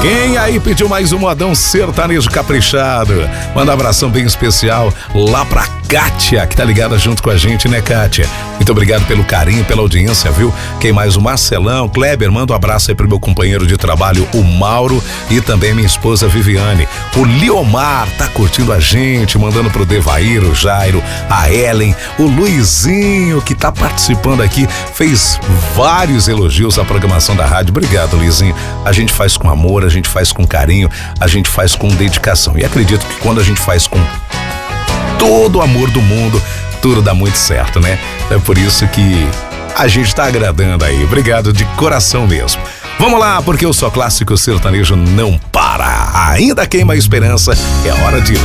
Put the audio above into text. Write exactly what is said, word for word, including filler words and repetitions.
Quem aí pediu mais um modão sertanejo caprichado? Manda um abração bem especial lá pra Kátia, que tá ligada junto com a gente, né, Kátia? Muito obrigado pelo carinho, pela audiência, viu? Quem mais? O Marcelão, Kleber, manda um abraço aí pro meu companheiro de trabalho, o Mauro, e também minha esposa Viviane. O Liomar tá curtindo a gente, mandando pro Devair, o Jairo, a Ellen, o Luizinho, que tá participando aqui, fez vários elogios à programação da rádio. Obrigado, Luizinho. A gente faz com amor, a gente faz com carinho, a gente faz com dedicação. E acredito que quando a gente faz com todo o amor do mundo, tudo dá muito certo, né? É por isso que a gente tá agradando aí. Obrigado de coração mesmo. Vamos lá, porque o Só Clássico Sertanejo não para. Ainda queima a esperança. É hora de